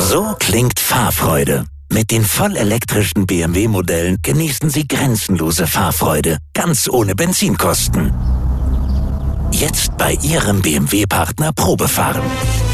So klingt Fahrfreude. Mit den vollelektrischen BMW-Modellen genießen Sie grenzenlose Fahrfreude, ganz ohne Benzinkosten. Jetzt bei Ihrem BMW-Partner Probefahren.